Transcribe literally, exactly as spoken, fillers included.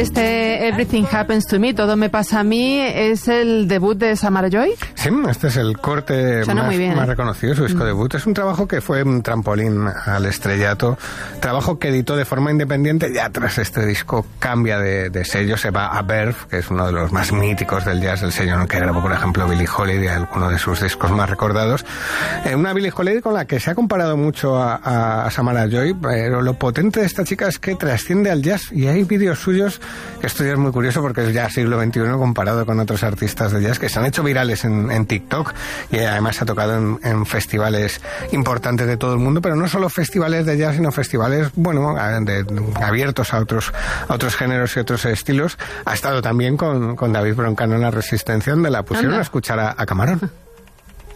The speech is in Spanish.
Este Everything Happens to Me, Todo me pasa a mí, ¿es el debut de Samara Joy? Sí, este es el corte más, bien, más ¿eh? reconocido, su disco mm. debut. Es un trabajo que fue un trampolín al estrellato, trabajo que editó de forma independiente. Ya tras este disco cambia de, de sello, se va a Verve, que es uno de los más míticos del jazz, el sello en el que grabó, por ejemplo, Billie Holiday, alguno de sus discos más recordados. Eh, una Billie Holiday con la que se ha comparado mucho a, a, a Samara Joy, pero lo potente de esta chica es que trasciende al jazz, y hay vídeos suyos, que esto ya es muy curioso porque es ya siglo veintiuno comparado con otros artistas de jazz que se han hecho virales en, en TikTok, y además ha tocado en, en festivales importantes de todo el mundo, pero no solo festivales de jazz, sino festivales, bueno, de, de, abiertos a otros, a otros géneros y otros estilos. Ha estado también con, con David Broncano en La Resistencia, donde la pusieron Anda. a escuchar a, a Camarón.